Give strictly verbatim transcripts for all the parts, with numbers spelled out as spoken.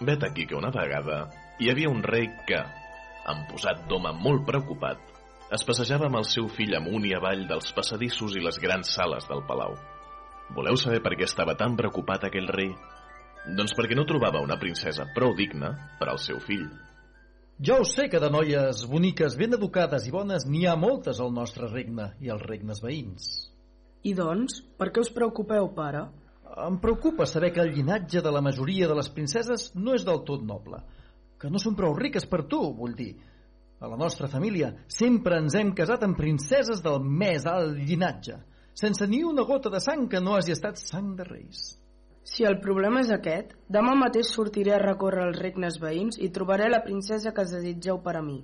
Vet aquí que una vegada hi havia un rei que, amb posat d'home molt preocupat, es passejava amb el seu fill amunt i avall dels passadissos i les grans sales del palau. Voleu saber per què estava tan preocupat aquell rei? Doncs perquè no trobava una princesa prou digna per al seu fill. Jo ho sé que de noies boniques, ben educades i bones n'hi ha moltes al nostre regne i als regnes veïns. I doncs, per què us preocupeu, pare? Em preocupa saber que el llinatge de la majoria de les princeses no és del tot noble, que no són prou riques per tu, vull dir. A la nostra família sempre ens hem casat amb princeses del més alt llinatge, sense ni una gota de sang que no hagi estat sang de reis. Si el problema és aquest, demà mateix sortiré a recórrer els regnes veïns i trobaré la princesa que desitgeu per a mi.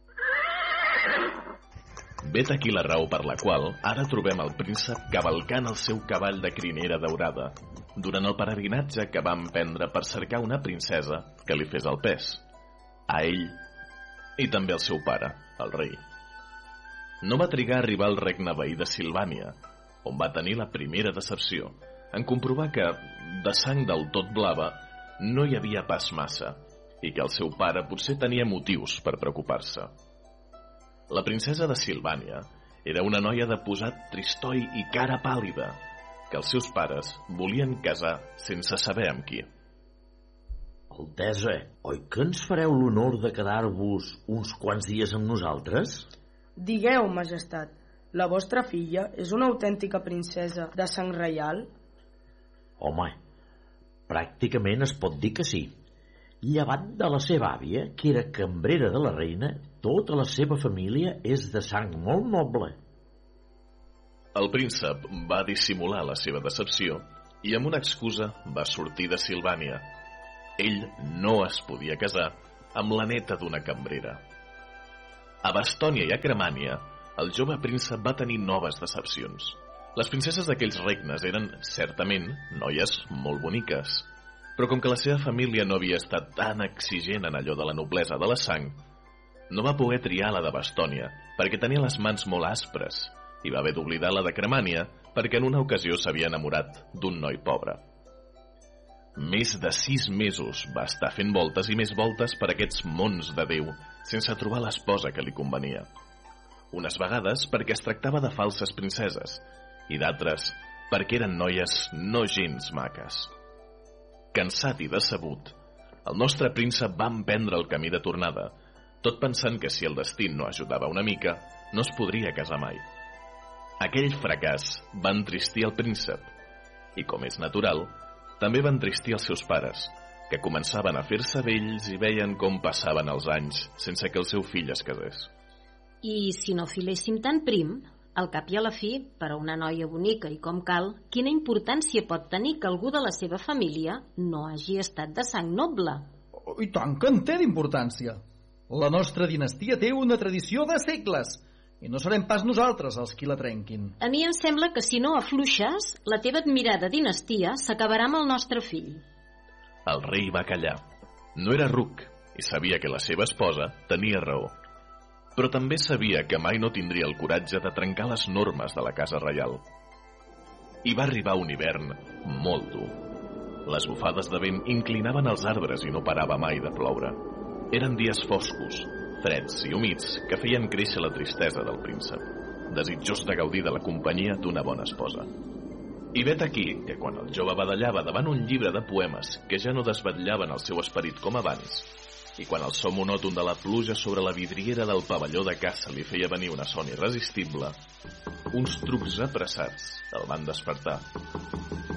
Vet aquí la raó per la qual ara trobem el príncep cavalcant el seu cavall de crinera daurada durant el peregrinatge que va emprendre per cercar una princesa que li fes el pes, a ell i també al seu pare, el rei. No va trigar a arribar al regne veí de Silvània, on va tenir la primera decepció, en comprovar que, de sang del tot blava, no hi havia pas massa, i que el seu pare potser tenia motius per preocupar-se. La princesa de Silvània era una noia de posat tristoi i cara pàl·lida, que els seus pares volien casar sense saber amb qui. Altesa, oi que ens fareu l'honor de quedar-vos uns quants dies amb nosaltres? Digueu, majestat, la vostra filla és una autèntica princesa de sang reial? Home, pràcticament es pot dir que sí. Llevat de la seva àvia, que era cambrera de la reina, tota la seva família és de sang molt noble. El príncep va dissimular la seva decepció i amb una excusa va sortir de Silvània. Ell no es podia casar amb la neta d'una cambrera. A Bastònia i a Cremània, el jove príncep va tenir noves decepcions. Les princeses d'aquells regnes eren, certament, noies molt boniques, però com que la seva família no havia estat tan exigent en allò de la noblesa de la sang, no va poder triar la de Bastònia perquè tenia les mans molt aspres i va haver d'oblidar la de Cremània perquè en una ocasió s'havia enamorat d'un noi pobre. Més de sis mesos va estar fent voltes i més voltes per aquests mons de Déu sense trobar l'esposa que li convenia. Unes vegades perquè es tractava de falses princeses i d'altres perquè eren noies no gens maques. Cansat i decebut, el nostre príncep va emprendre el camí de tornada, tot pensant que si el destí no ajudava una mica, no es podria casar mai. Aquell fracàs va entristir el príncep, i com és natural, també va entristir els seus pares, que començaven a fer-se vells i veien com passaven els anys sense que el seu fill es casés. I si no filéssim tan prim, al cap i a la fi, per a una noia bonica i com cal, quina importància pot tenir que algú de la seva família no hagi estat de sang noble? Oh, I tant que en té d'importància. La nostra dinastia té una tradició de segles i no serem pas nosaltres els qui la trenquin. A mi em sembla que si no afluixes, la teva admirada dinastia s'acabarà amb el nostre fill. El rei va callar. No era ruc i sabia que la seva esposa tenia raó. Però també sabia que mai no tindria el coratge de trencar les normes de la casa reial. I va arribar un hivern molt dur. Les bufades de vent inclinaven els arbres i no parava mai de ploure. Eren dies foscos, freds i humits que feien créixer la tristesa del príncep, desitjós de gaudir de la companyia d'una bona esposa. I vet aquí que quan el jove badallava davant un llibre de poemes que ja no desvetllaven el seu esperit com abans, i quan el so monòton de la pluja sobre la vidriera del pavelló de caça li feia venir una son irresistible, uns trucs apressats el van despertar.